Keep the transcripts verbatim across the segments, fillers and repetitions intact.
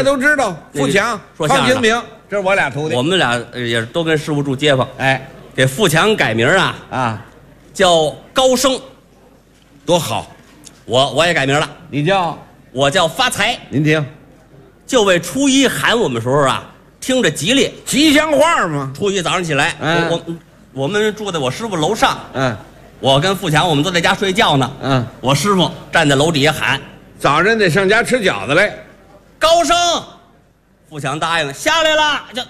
家都知道，富强、方清平，这是我俩徒弟。 我们俩也都跟师傅住街坊。 哎， 给富强改名啊啊， 叫高升， 多好。 我我也改名了， 你叫我叫发财。 您听， 就为初一喊我们时候啊，听着吉利， 吉祥话嘛。 初一早上起来， 嗯、 我我我们住在我师傅楼上， 嗯， 我跟富强我们都在家睡觉呢， 嗯， 我师傅站在楼底下喊， 早晨得上家吃饺子来。 高升，富强答应下来了，就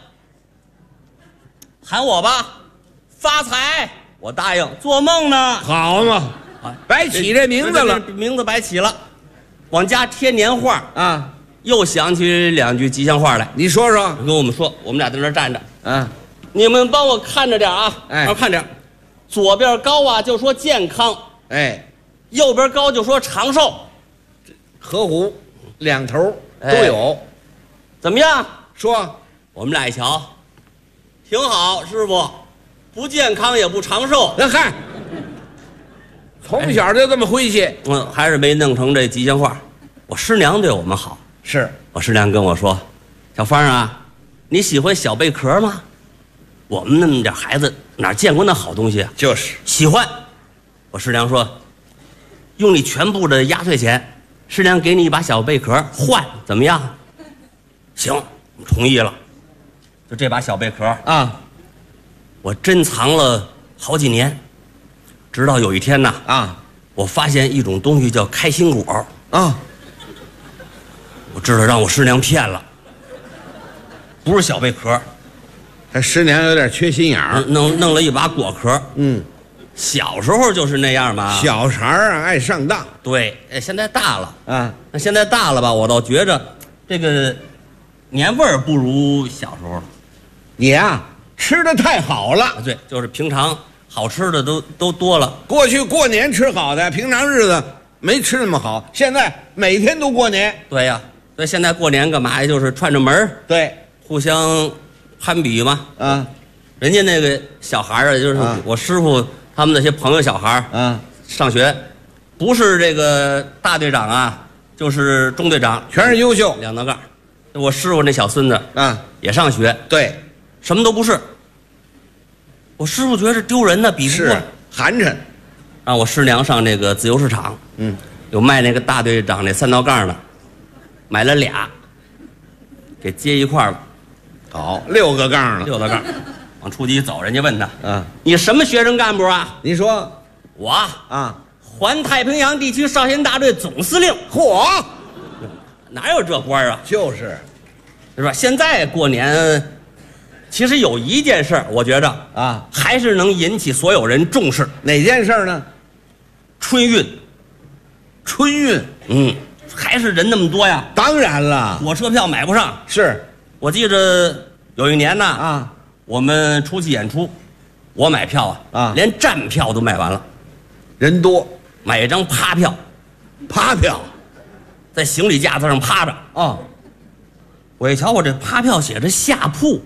喊我吧，发财，我答应，做梦呢。 好嘛，白起这名字了， 名字白起了，往家贴年画啊， 又想起两句吉祥话来。 你说说， 跟我们说，我们俩在那儿站着， 嗯， 你们帮我看着点啊， 哎， 我看点，左边高啊就说健康， 哎， 右边高就说长寿， 河湖两头都有， 哎，怎么样？ 说， 我们俩一瞧，挺好，师傅，不健康也不长寿。 那嗨，从小就这么诙谐， 嗯，还是没弄成这吉祥话。我师娘对我们好， 是我师娘跟我说，小芳啊，你喜欢小贝壳吗？我们那么点孩子哪见过那好东西啊？ 就是喜欢。我师娘说，用你全部的压岁钱，师娘给你一把小贝壳换，怎么样？行，我同意了。就这把小贝壳啊， 我珍藏了好几年，直到有一天呢， 啊， 我发现一种东西叫开心果啊， 我知道让我师娘骗了，不是小贝壳， 他师娘有点缺心眼儿， 弄弄了一把果壳。 嗯， 小时候就是那样嘛， 小孩儿啊爱上当。 对，哎，现在大了啊， 那现在大了吧，我倒觉着这个年味儿不如小时候了。 你呀，吃的太好了。 对，就是平常好吃的都都多了。 过去过年吃好的，平常日子没吃那么好。现在每天都过年。 对呀，所以现在过年干嘛呀？就是串着门儿， 对， 互相攀比嘛。 啊， 人家那个小孩儿啊，就是我师傅他们那些朋友小孩儿啊， 上学，不是这个大队长啊，就是中队长， 全是优秀。 两道杠。我师傅那小孙子啊， 也上学， 对， 什么都不是。我师傅觉得丢人呢，比不过， 寒碜。 让我师娘上那个自由市场， 嗯， 有卖那个大队长那三道杠的，买了俩，给接一块儿， 好，六个杠了， 六道杠，往出去一走，人家问他， 啊， 你什么学生干部啊？ 你说我啊， 环太平洋地区少先大队总司令。 嚯， 哪有这官啊？ 就是， 是吧？现在过年，其实有一件事儿，我觉着啊， 还是能引起所有人重视。 哪件事呢？ 春运， 春运， 嗯，还是人那么多呀。 当然了， 火车票买不上。 是， 我记着有一年呢， 啊， 我们出去演出，我买票啊， 啊， 连站票都卖完了， 人多， 买一张趴票， 趴票， 在行李架子上趴着。 啊， 我一瞧，我这趴票写着下铺，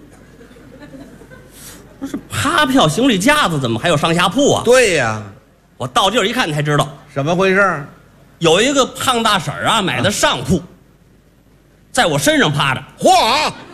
不是趴票行李架子怎么还有上下铺啊？ 对呀， 我到地儿一看才知道， 怎么回事？ 有一个胖大婶儿啊买的上铺，在我身上趴着。 嚯！